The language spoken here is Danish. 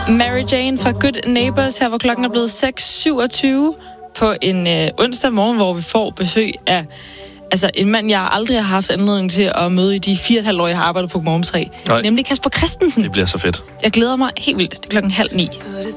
Mary Jane fra Good Neighbors, her hvor klokken er blevet 6:27 på en onsdag morgen, hvor vi får besøg af en mand, jeg aldrig har haft anledning til at møde i de 4,5 år, jeg har arbejdet på Morgen 3. Nemlig Kasper Christensen. Det bliver så fedt. Jeg glæder mig helt vildt. Det er 8:30.